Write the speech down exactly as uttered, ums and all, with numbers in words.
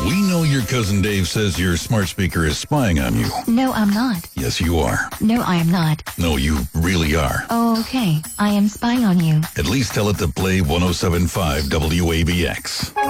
We know your cousin Dave says your smart speaker is spying on you. No, I'm not. Yes, you are. No, I am not. No, you really are. Oh, okay. I am spying on you. At least tell it to play one oh seven point five W A B X.